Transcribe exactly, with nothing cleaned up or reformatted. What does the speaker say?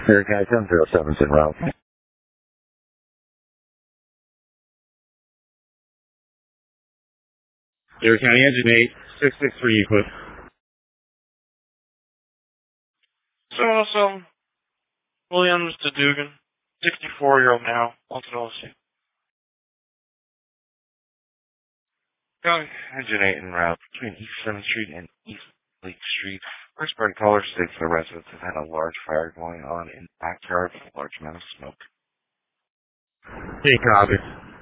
Eric County seven zero seven's en route. Erie County Engine eight, six six three, you put. So, awesome. Williams to Dugan, sixty-four-year-old now, ultimately. County Engine eight en route between East seventh Street and East Lake Street. First party caller states the residents have had a large fire going on in the backyard with a large amount of smoke. Hey, copy.